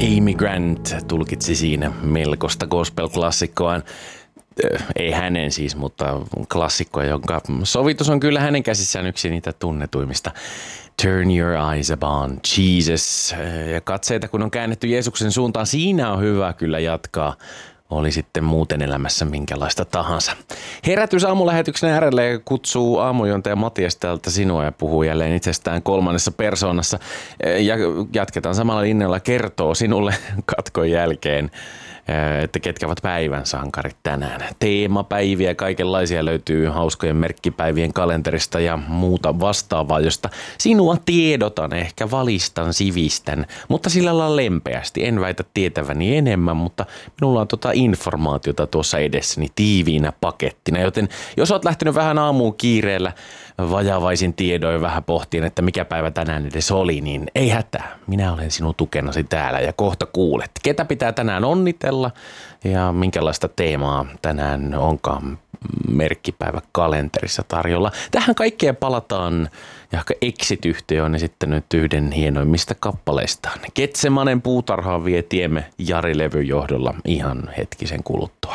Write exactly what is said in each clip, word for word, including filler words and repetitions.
Amy Grant tulkitsi siinä melkoista gospel-klassikkoaan. Ei hänen siis, mutta klassikkoa, jonka sovitus on kyllä hänen käsissään yksi niitä tunnetuimmista. Turn your eyes upon Jesus. Ja katseita kun on käännetty Jeesuksen suuntaan, siinä on hyvä kyllä jatkaa. Oli sitten muuten elämässä minkälaista tahansa. Herätys aamulähetyksen äärelle kutsuu aamujuontaja Matias täältä sinua ja puhuu jälleen itsestään kolmannessa persoonassa. Ja jatketaan samalla linjalla, kertoo sinulle katkon jälkeen, että ketkä ovat päivän sankarit tänään. Teemapäiviä kaikenlaisia löytyy hauskojen merkkipäivien kalenterista ja muuta vastaavaa, josta sinua tiedotan, ehkä valistan, sivistän, mutta sillä lailla lempeästi. En väitä tietäväni enemmän, mutta minulla on tota informaatiota tuossa edessäni tiiviinä pakettina, joten jos olet lähtenyt vähän aamuun kiireellä, vajavaisin tiedoin vähän pohtien, että mikä päivä tänään edes oli, niin ei hätää. Minä olen sinun tukenasi täällä ja kohta kuulet, ketä pitää tänään onnitella ja minkälaista teemaa tänään onkaan merkkipäivä kalenterissa tarjolla. Tähän kaikkeen palataan ja Exit-yhtiö on esittänyt yhden hienoimmista kappaleistaan. Getsemanen puutarhaan vie tiemme Jari-levyn johdolla ihan hetkisen kuluttua.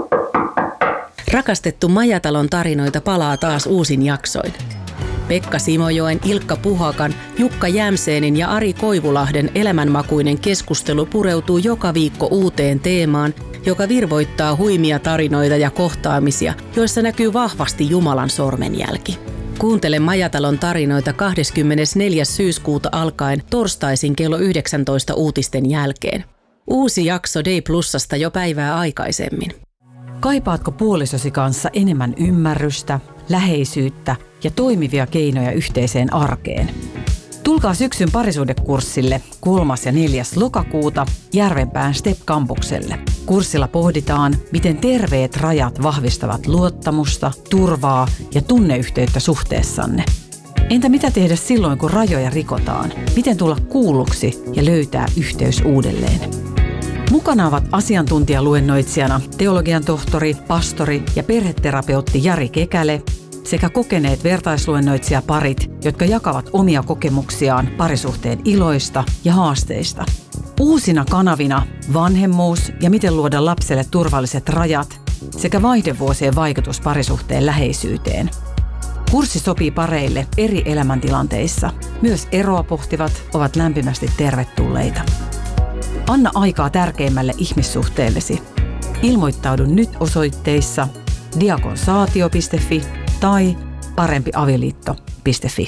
Rakastettu Majatalon tarinoita palaa taas uusin jaksoin. Pekka Simojoen, Ilkka Puhakan, Jukka Jämseenin ja Ari Koivulahden elämänmakuinen keskustelu pureutuu joka viikko uuteen teemaan, joka virvoittaa huimia tarinoita ja kohtaamisia, joissa näkyy vahvasti Jumalan sormenjälki. Kuuntele Majatalon tarinoita kahdeskymmenesneljäs syyskuuta alkaen torstaisin kello yhdeksäntoista uutisten jälkeen. Uusi jakso Day Plusasta jo päivää aikaisemmin. Kaipaatko puolisosi kanssa enemmän ymmärrystä, läheisyyttä ja toimivia keinoja yhteiseen arkeen? Tulkaa syksyn parisuhdekurssille kolmas ja neljäs lokakuuta Järvenpään Step-kampukselle. Kurssilla pohditaan, miten terveet rajat vahvistavat luottamusta, turvaa ja tunneyhteyttä suhteessanne. Entä mitä tehdä silloin, kun rajoja rikotaan? Miten tulla kuulluksi ja löytää yhteys uudelleen? Mukana ovat asiantuntijaluennoitsijana teologian tohtori, pastori ja perheterapeutti Jari Kekäle sekä kokeneet vertaisluennoitsijaparit, jotka jakavat omia kokemuksiaan parisuhteen iloista ja haasteista. Uusina kanavina vanhemmuus ja miten luoda lapselle turvalliset rajat sekä vaihdevuosien vaikutus parisuhteen läheisyyteen. Kurssi sopii pareille eri elämäntilanteissa. Myös eroa pohtivat ovat lämpimästi tervetulleita. Anna aikaa tärkeimmälle ihmissuhteellesi. Ilmoittaudu nyt osoitteissa diakonsaatio piste fi tai parempiavioliitto piste fi.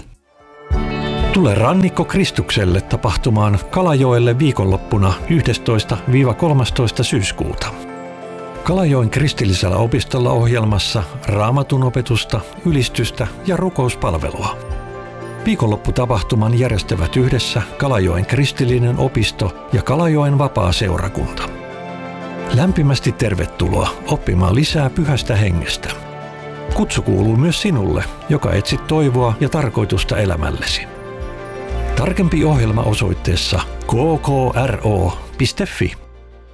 Tule Rannikko Kristukselle tapahtumaan Kalajoelle viikonloppuna yhdestoista kolmastoista syyskuuta. Kalajoen kristillisellä opistolla ohjelmassa raamatun opetusta, ylistystä ja rukouspalvelua. Viikonlopputapahtuman järjestävät yhdessä Kalajoen kristillinen opisto ja Kalajoen vapaa-seurakunta. Lämpimästi tervetuloa oppimaan lisää pyhästä hengestä. Kutsu kuuluu myös sinulle, joka etsit toivoa ja tarkoitusta elämällesi. Tarkempi ohjelma osoitteessa k k r o piste f i.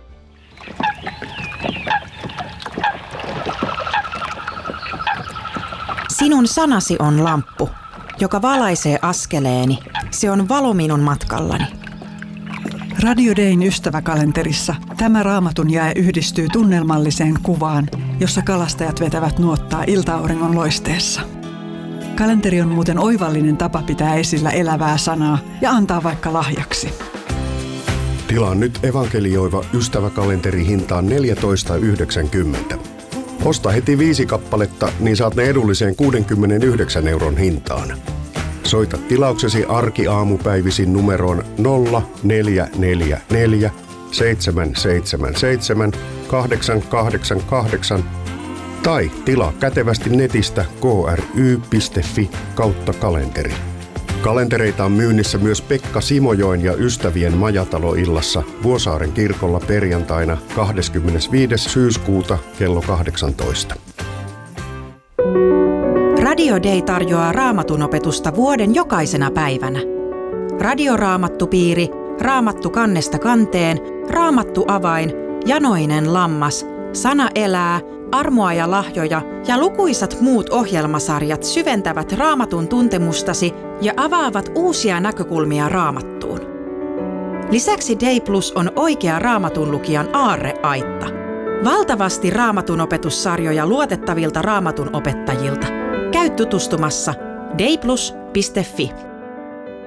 Sinun sanasi on lamppu, joka valaisee askeleeni. Se on valo minun matkallani. Radio Dayn ystäväkalenterissa tämä raamatun jae yhdistyy tunnelmalliseen kuvaan, jossa kalastajat vetävät nuottaa ilta-auringon loisteessa. Kalenteri on muuten oivallinen tapa pitää esillä elävää sanaa ja antaa vaikka lahjaksi. Tilaa nyt evankelioiva ystäväkalenteri hintaan neljätoista yhdeksänkymmentä. Osta heti viisi kappaletta, niin saat ne edulliseen kuudenkymmenenyhdeksän euron hintaan. Soita tilauksesi arkiaamupäivisin numeroon nolla neljä neljä neljä seitsemän seitsemän seitsemän kahdeksan kahdeksan kahdeksan tai tilaa kätevästi netistä k r y piste f i kautta kalenteri. Kalentereita on myynnissä myös Pekka Simojoen ja ystävien Majatalo-illassa Vuosaaren kirkolla perjantaina kahdeskymmenesviides syyskuuta kello kahdeksantoista. Radio Day tarjoaa raamatun opetusta vuoden jokaisena päivänä. Radioraamattupiiri, Raamattu kannesta kanteen, Raamattu avain, Janoinen lammas, Sana elää, Armoa ja lahjoja ja lukuisat muut ohjelmasarjat syventävät raamatun tuntemustasi ja avaavat uusia näkökulmia raamattuun. Lisäksi Day Plus on oikea raamatun lukijan aarreaitta. Valtavasti raamatun opetussarjoja luotettavilta raamatun opettajilta. Käy tutustumassa dayplus piste fi.